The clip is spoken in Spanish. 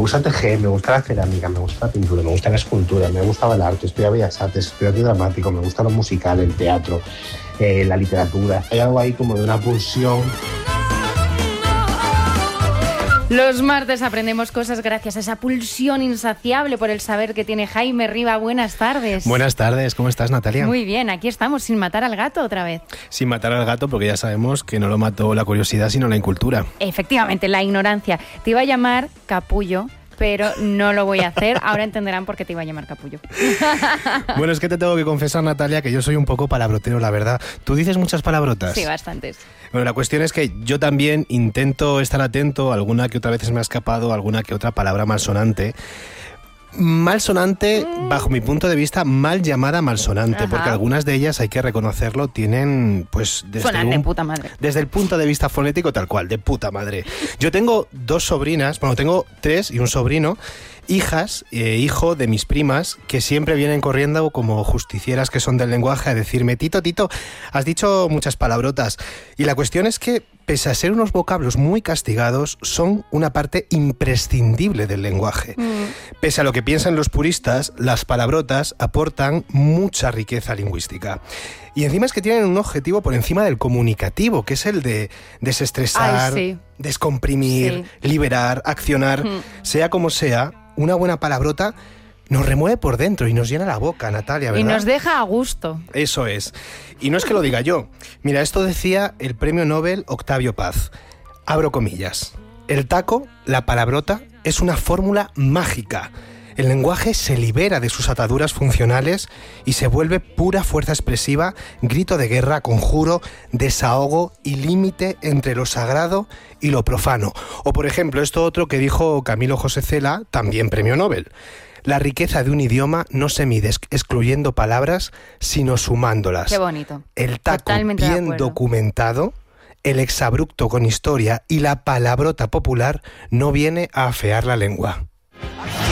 gusta tejer, me gusta la cerámica, me gusta la pintura, me gusta la escultura, me gusta el arte, estudio Bellas Artes, estudio arte dramático, me gusta lo musical, el teatro, la literatura. Hay algo ahí como de una pulsión. Los martes aprendemos cosas gracias a esa pulsión insaciable por el saber que tiene Jaime Riba. Buenas tardes. Buenas tardes, ¿cómo estás, Natalia? Muy bien, aquí estamos, sin matar al gato otra vez. Sin matar al gato, porque ya sabemos que no lo mató la curiosidad, sino la incultura. Efectivamente, la ignorancia. Te iba a llamar capullo, pero no lo voy a hacer. Ahora entenderán por qué te iba a llamar capullo. Bueno, es que te tengo que confesar, Natalia, que yo soy un poco palabrotero, la verdad. ¿Tú dices muchas palabrotas? Sí, bastantes. Bueno, la cuestión es que yo también intento estar atento, alguna que otra vez me ha escapado, alguna que otra palabra malsonante. Malsonante, bajo mi punto de vista, mal llamada malsonante, porque algunas de ellas, hay que reconocerlo, tienen, pues, suenan de puta madre. Desde el punto de vista fonético, tal cual, de puta madre. Yo tengo 2 sobrinas, bueno, tengo 3 y un sobrino, hijas, hijo de mis primas, que siempre vienen corriendo como justicieras que son del lenguaje a decirme: Tito, has dicho muchas palabrotas. Y la cuestión es que, pese a ser unos vocablos muy castigados, son una parte imprescindible del lenguaje. Pese a lo que piensan los puristas, las palabrotas aportan mucha riqueza lingüística. Y encima es que tienen un objetivo por encima del comunicativo, que es el de desestresar, descomprimir, liberar, accionar. Sea como sea, una buena palabrota nos remueve por dentro y nos llena la boca, Natalia, ¿verdad? Y nos deja a gusto. Eso es. Y no es que lo diga yo. Mira, esto decía el premio Nobel Octavio Paz. Abro comillas. El taco, la palabrota, es una fórmula mágica. El lenguaje se libera de sus ataduras funcionales y se vuelve pura fuerza expresiva, grito de guerra, conjuro, desahogo y límite entre lo sagrado y lo profano. O, por ejemplo, esto otro que dijo Camilo José Cela, también premio Nobel. La riqueza de un idioma no se mide excluyendo palabras, sino sumándolas. Qué bonito. El taco bien documentado, el exabrupto con historia y la palabrota popular no viene a afear la lengua.